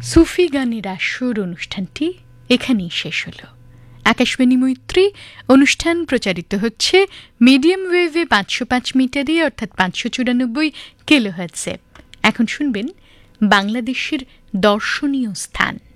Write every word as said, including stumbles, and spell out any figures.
সুফি গানের আসর অনুষ্ঠানটি এখানেই শেষ হলো। আকাশবাণী মৈত্রী অনুষ্ঠান প্রচারিত হচ্ছে মিডিয়াম ওয়েভে পাঁচশো পাঁচ মিটারে অর্থাৎ পাঁচশো চুরানব্বই কিলোহার্টজে। এখন শুনবেন বাংলাদেশের দর্শনীয় স্থান।